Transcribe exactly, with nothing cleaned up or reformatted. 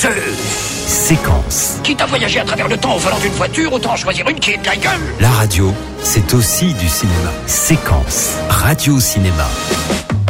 paresseux. Séquence. Quitte à voyager à travers le temps au volant d'une voiture, autant en choisir une qui est de la gueule. La radio, c'est aussi du cinéma. Séquence. Radio Cinéma.